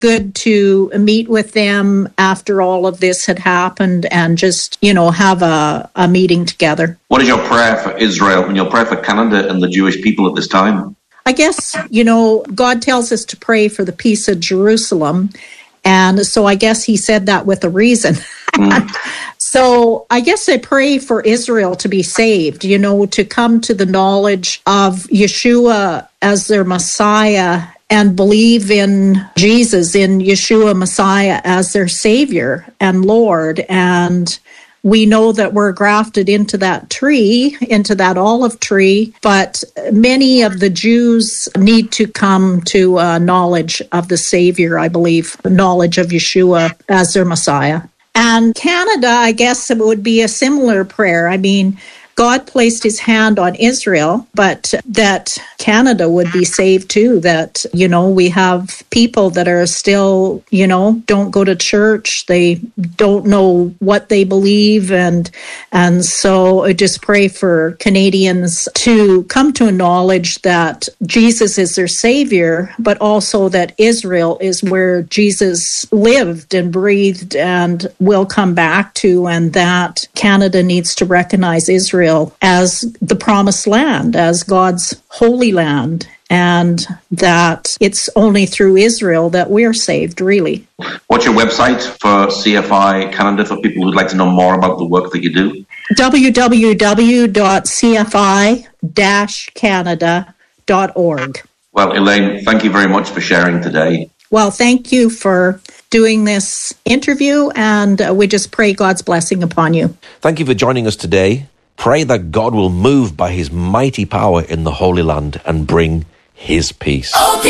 good to meet with them after all of this had happened and just, have a meeting together. What is your prayer for Israel and your prayer for Canada and the Jewish people at this time? I guess, God tells us to pray for the peace of Jerusalem. And so I guess he said that with a reason. So I guess I pray for Israel to be saved, to come to the knowledge of Yeshua as their Messiah and believe in Jesus, in Yeshua Messiah as their Savior and Lord. And we know that we're grafted into that tree, into that olive tree, but many of the Jews need to come to knowledge of the Savior, I believe, knowledge of Yeshua as their Messiah. And Canada, I guess it would be a similar prayer. I mean, God placed his hand on Israel, but that Canada would be saved too, that, we have people that are still, don't go to church. They don't know what they believe. And so I just pray for Canadians to come to a knowledge that Jesus is their Savior, but also that Israel is where Jesus lived and breathed and will come back to, and that Canada needs to recognize Israel as the promised land, as God's holy land, and that it's only through Israel that we're saved, really. What's your website for CFI Canada for people who'd like to know more about the work that you do? www.cfi-canada.org. Well, Elaine, thank you very much for sharing today. Well, thank you for doing this interview, and we just pray God's blessing upon you. Thank you for joining us today. Pray that God will move by his mighty power in the Holy Land and bring his peace.